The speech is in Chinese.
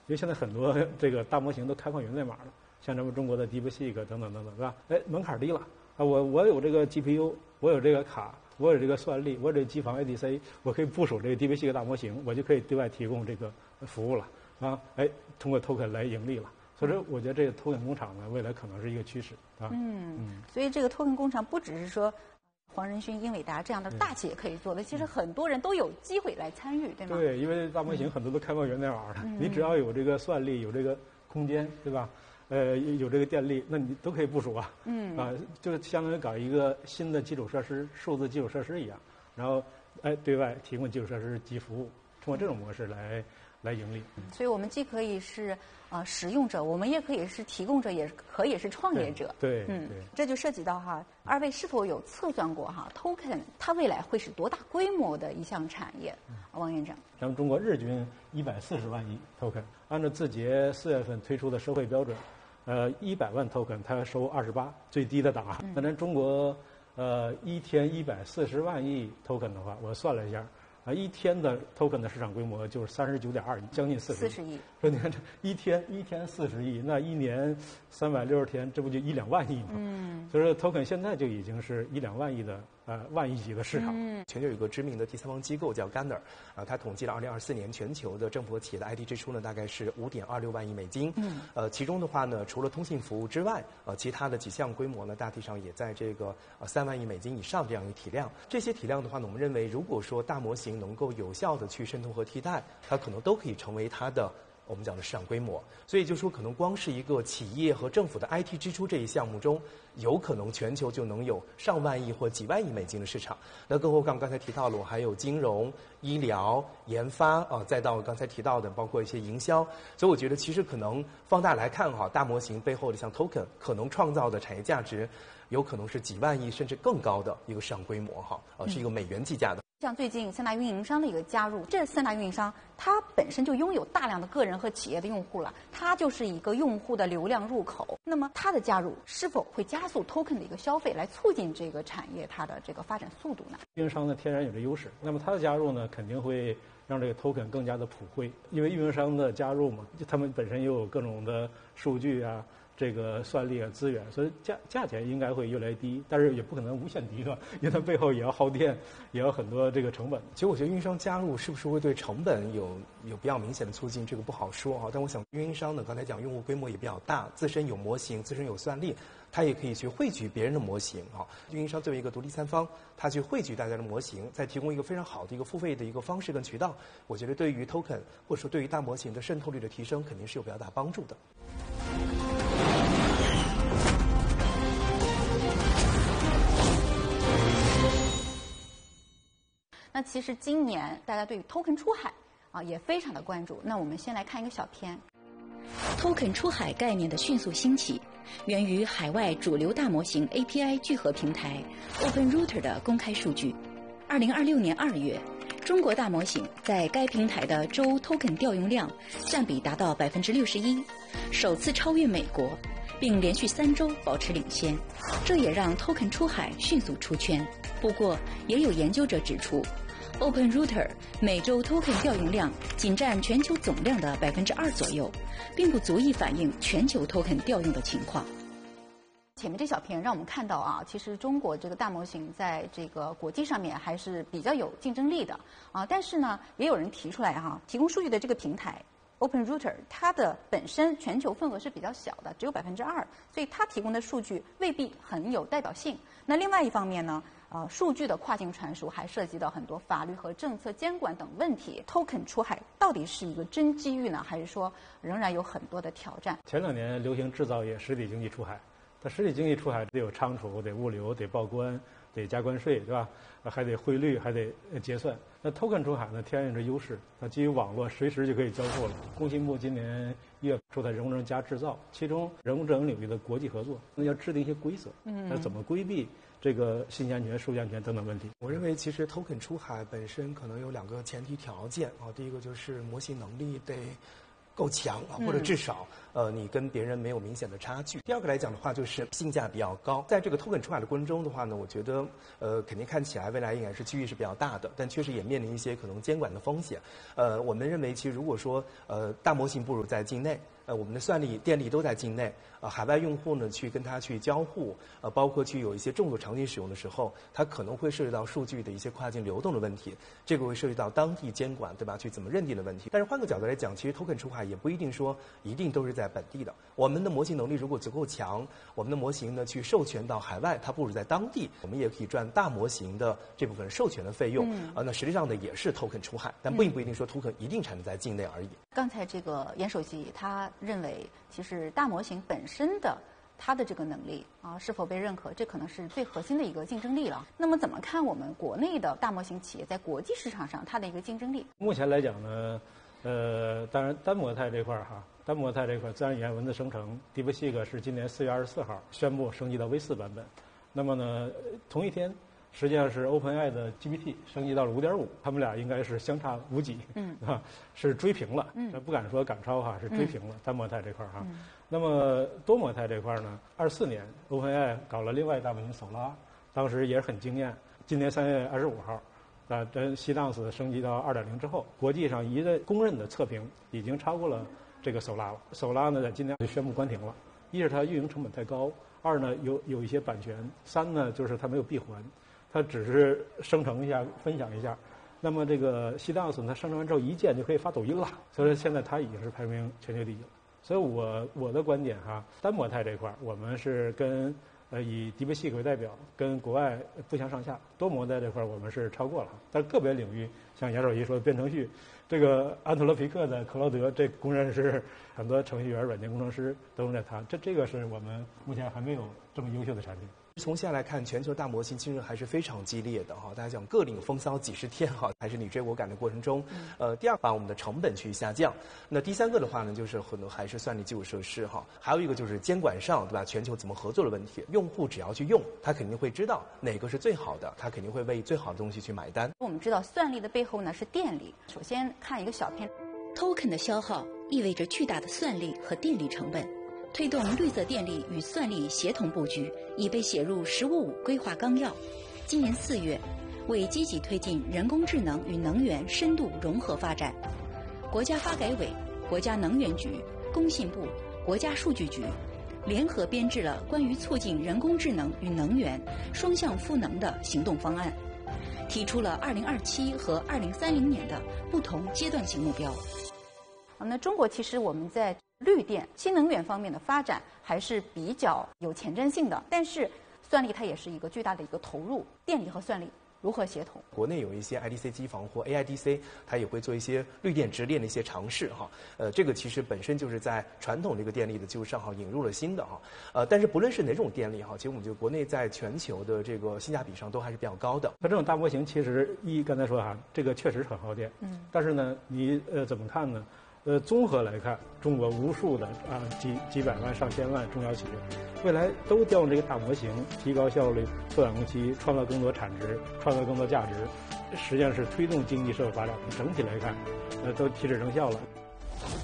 因为现在很多这个大模型都开放源代码了，像咱们中国的 DeepSeek 等等等等，对吧？哎，门槛低了啊，我有这个 GPU， 我有这个卡，我有这个算力，我有这个机房 ADC， 我可以部署这个 DeepSeek 大模型，我就可以对外提供这个服务了啊！哎，通过 token 来盈利了。所以说，我觉得这个 token 工厂呢，未来可能是一个趋势啊。 所以这个 token 工厂不只是说黄仁勋、英伟达这样的大企业可以做的，其实很多人都有机会来参与，对吗？ 对，因为大模型很多都开放源代码的，你只要有这个算力，有这个空间，对吧？有这个电力，那你都可以部署啊。就是相当于搞一个新的基础设施，数字基础设施一样，然后对外提供基础设施及服务，通过这种模式来盈利。 所以我们既可以是使用者，我们也可以是提供者，也可以是创业者。 对， 这就涉及到二位是否有测算过token 它未来会是多大规模的一项产业？王院长， 咱们中国日均140万亿 token， 按照字节4月份推出的收费标准，100万 token 它要收28，最低的档啊。那咱中国一天140万亿 token 的话，我算了一下。一天的 token 的市场规模就是39.2亿，将近40亿。说你看这一天40亿，那一年360天，这不就1-2万亿吗？所以说 token 现在就已经是1-2万亿的万亿级的市场。 全球有一个知名的第三方机构叫 Gartner，它统计了2024年全球的政府和企业的 IT 支出呢，大概是5.26万亿美金。其中的话呢，除了通信服务之外，其他的几项规模呢，大体上也在这个3万亿美金以上这样一个体量。这些体量的话呢，我们认为，如果说大模型能够有效的去渗透和替代，它可能都可以成为它的我们讲的市场规模。所以就说可能光是一个企业和政府的 IT 支出这一项目中，有可能全球就能有上万亿或几万亿美金的市场。那更何况刚才提到了，我还有金融、医疗、研发再到刚才提到的包括一些营销。所以我觉得其实可能放大来看大模型背后的像 token 可能创造的产业价值，有可能是几万亿甚至更高的一个市场规模是一个美元计价的。 像最近3大运营商的一个加入，这3大运营商它本身就拥有大量的个人和企业的用户了，它就是一个用户的流量入口。那么它的加入是否会加速 token 的一个消费，来促进这个产业它的这个发展速度呢？ 运营商呢天然有这优势，那么它的加入呢肯定会让这个 token 更加的普惠，因为运营商的加入嘛，他们本身又有各种的数据这个算力资源，所以价钱应该会越来越低，但是也不可能无限低的，因为它背后也要耗电，也要很多这个成本。 其实我觉得运营商加入是不是会对成本有比较明显的促进，这个不好说但我想运营商呢，刚才讲用户规模也比较大，自身有模型，自身有算力，它也可以去汇聚别人的模型运营商作为一个独立三方，它去汇聚大家的模型，再提供一个非常好的一个付费的一个方式跟渠道，我觉得对于 token 或者说对于大模型的渗透率的提升，肯定是有比较大帮助的。 那其实今年大家对于 token 出海也非常的关注。那我们先来看一个小片。 token 出海概念的迅速兴起，源于海外主流大模型 API 聚合平台 OpenRouter 的公开数据。2026年2月，中国大模型在该平台的周 token 调用量占比达到61%，首次超越美国，并连续3周保持领先，这也让 token 出海迅速出圈。不过，也有研究者指出，OpenRouter 每周 token 调用量仅占全球总量的2%左右，并不足以反映全球 token 调用的情况。 前面这小片让我们看到其实中国这个大模型在这个国际上面还是比较有竞争力的但是呢，也有人提出来提供数据的这个平台 OpenRouter 它的本身全球份额是比较小的，只有2%，所以它提供的数据未必很有代表性。那另外一方面呢，数据的跨境传输还涉及到很多法律和政策监管等问题。token 出海到底是一个真机遇呢，还是说仍然有很多的挑战？ 前2年流行制造业、实体经济出海，它实体经济出海得有仓储、得物流、得报关、得加关税，对吧？还得汇率，还得结算。那 token 出海呢，天然有这优势，它基于网络，随时就可以交付了。工信部今年1月出台人工智能加制造，其中人工智能领域的国际合作，那要制定一些规则，那怎么规避这个信息安全、数据安全等等问题。 我认为其实 token 出海本身可能有2个前提条件第一个就是模型能力得够强啊，或者至少你跟别人没有明显的差距。第二个来讲的话，就是性价比较高。在这个 token 出海的过程中的话呢，我觉得肯定看起来未来应该是机遇是比较大的，但确实也面临一些可能监管的风险。我们认为其实如果说大模型不如在境内。我们的算力、电力都在境内，海外用户呢去跟它去交互，包括去有一些重度场景使用的时候，它可能会涉及到数据的一些跨境流动的问题，这个会涉及到当地监管，对吧？去怎么认定的问题。但是换个角度来讲，其实 token 出海也不一定说一定都是在本地的。我们的模型能力如果足够强，我们的模型呢去授权到海外，它不如在当地，我们也可以赚大模型的这部分授权的费用。那实际上呢也是 token 出海，但并不一定说 token 一定产生在境内而已。 刚才这个严首席他认为，其实大模型本身的它的这个能力啊是否被认可，这可能是最核心的一个竞争力了。那么怎么看我们国内的大模型企业在国际市场上它的一个竞争力？ 目前来讲呢，当然单模态这块单模态这块自然语言文字生成 DeepSeek 是今年4月24号宣布升级到 V4 版本。那么呢，同一天。实际上是 OpenAI 的 GPT 升级到了5.5，他们俩应该是相差无几，是追平了，不敢说赶超是追平了单模态这块那么多模态这块呢，24年 OpenAI 搞了另外大模型索拉，当时也是很惊艳。今年3月25号，跟西当斯升级到2.0之后，国际上一个公认的测评已经超过了这个索拉了。索拉呢，在今年就宣布关停了，一是它运营成本太高，二呢有一些版权，三呢就是它没有闭环。它只是生成一下、分享一下，那么这个西当斯它生成完之后一键就可以发抖音了，所以说现在它已经是排名全球第一了。所以我的观点单模态这块我们是跟以 DeepSeek 为代表，跟国外不相上下。多模态这块我们是超过了，但是个别领域像严首席说的编程序，这个安特罗皮克的克劳德，这公认是很多程序员、软件工程师都用在它，这个是我们目前还没有这么优秀的产品。 从现在来看，全球大模型竞争还是非常激烈的大家讲各领风骚几十天还是你追我赶的过程中。第二，把我们的成本去下降。那第三个的话呢，就是可能还是算力基础设施还有一个就是监管上，对吧？全球怎么合作的问题。用户只要去用，他肯定会知道哪个是最好的，他肯定会为最好的东西去买单。 我们知道算力的背后呢是电力。首先看一个小片 ，token 的消耗意味着巨大的算力和电力成本。推动绿色电力与算力协同布局已被写入“十五五”规划纲要。今年4月，为积极推进人工智能与能源深度融合发展，国家发改委、国家能源局、工信部、国家数据局联合编制了关于促进人工智能与能源双向赋能的行动方案，提出了2027和2030年的不同阶段性目标。 那中国其实我们在绿电、新能源方面的发展还是比较有前瞻性的，但是算力它也是一个巨大的一个投入，电力和算力如何协同？ 国内有一些 IDC 机房或 AIDC， 它也会做一些绿电直链的一些尝试这个其实本身就是在传统这个电力的基础上引入了新的但是不论是哪种电力其实我们就国内在全球的这个性价比上都还是比较高的。 它这种大模型其实刚才说这个确实很耗电，但是呢，你怎么看呢？综合来看，中国无数的几百万、上千万中小企业，未来都调用这个大模型，提高效率、缩短工期、创造更多产值、创造更多价值，实际上是推动经济社会发展。整体来看，都提质成效了。